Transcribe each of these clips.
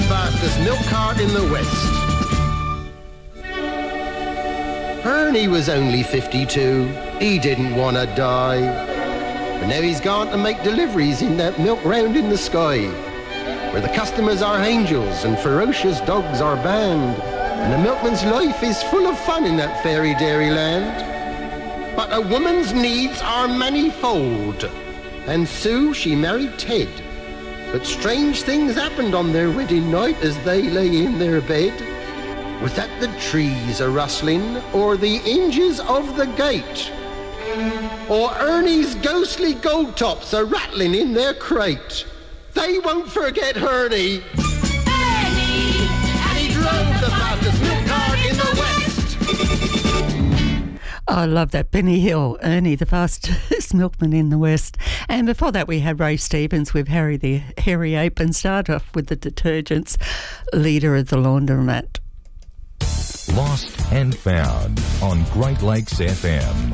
fastest milk cart in the West. Ernie was only 52. He didn't want to die. But now he's gone to make deliveries in that milk round in the sky, where the customers are angels and ferocious dogs are banned, and a milkman's life is full of fun in that fairy dairy land. But a woman's needs are manifold, and Sue, she married Ted. But strange things happened on their wedding night as they lay in their bed. Was that the trees a-rustling, or the hinges of the gate? Or Ernie's ghostly gold tops a-rattling in their crate? They won't forget Ernie. Ernie! And he drove the fastest milk cart in the West. I love that. Benny Hill, Ernie, the fastest milkman in the West. And before that we had Ray Stevens with Harry the Hairy Ape, and start off with the Detergents, Leader of the Laundromat. Lost and Found on Great Lakes FM.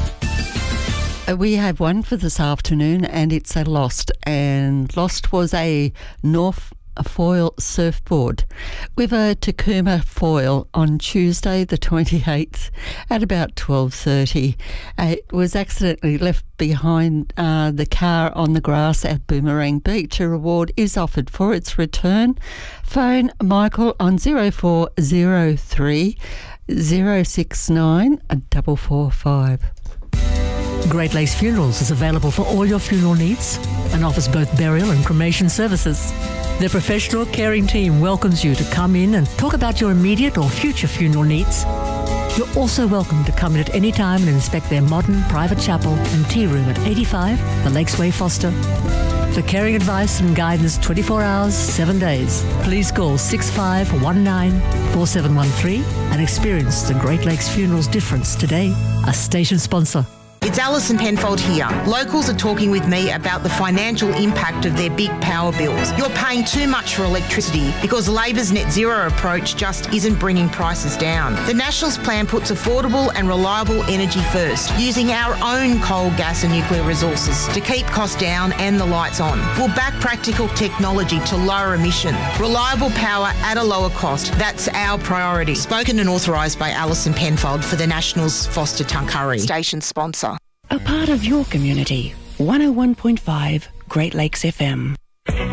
We have one for this afternoon, and it's a lost. And lost was a North foil surfboard with a Takuma foil on Tuesday the 28th at about 12:30. It was accidentally left behind the car on the grass at Boomerang Beach. A reward is offered for its return. Phone Michael on 0403 069 445. Great Lakes Funerals is available for all your funeral needs and offers both burial and cremation services. Their professional caring team welcomes you to come in and talk about your immediate or future funeral needs. You're also welcome to come in at any time and inspect their modern private chapel and tea room at 85 The Lakes Way, Foster. For caring advice and guidance 24 hours, 7 days, please call 6519-4713 and experience the Great Lakes Funerals difference today. A station sponsor. It's Alison Penfold here. Locals are talking with me about the financial impact of their big power bills. You're paying too much for electricity because Labor's net zero approach just isn't bringing prices down. The Nationals plan puts affordable and reliable energy first, using our own coal, gas and nuclear resources to keep costs down and the lights on. We'll back practical technology to lower emission. Reliable power at a lower cost. That's our priority. Spoken and authorised by Alison Penfold for the Nationals, Foster Tuncurry. Station sponsor. A part of your community. 101.5 Great Lakes FM.